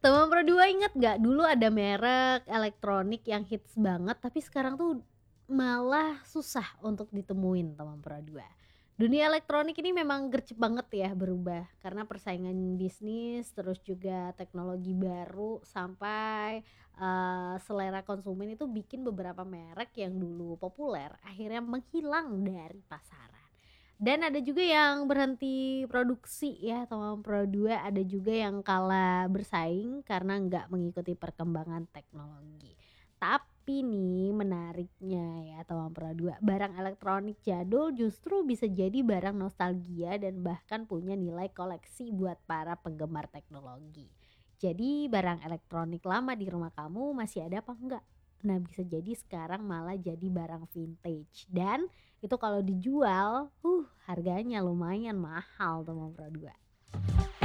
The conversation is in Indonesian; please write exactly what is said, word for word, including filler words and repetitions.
Teman Pro dua inget nggak dulu ada merek elektronik yang hits banget tapi sekarang tuh malah susah untuk ditemuin Teman Pro dua. Dunia elektronik ini memang gercep banget ya berubah karena persaingan bisnis terus juga teknologi baru sampai, eee, selera konsumen itu bikin beberapa merek yang dulu populer akhirnya menghilang dari pasaran. Dan ada juga yang berhenti produksi ya Tomam Pro dua, ada juga yang kalah bersaing karena nggak mengikuti perkembangan teknologi. Tapi nih menariknya ya Tomam Pro dua, barang elektronik jadul justru bisa jadi barang nostalgia dan bahkan punya nilai koleksi buat para penggemar teknologi. Jadi barang elektronik lama di rumah kamu masih ada apa enggak? Nah bisa jadi sekarang malah jadi barang vintage dan itu kalau dijual, uh, harganya lumayan mahal tuh Mom Pro dua.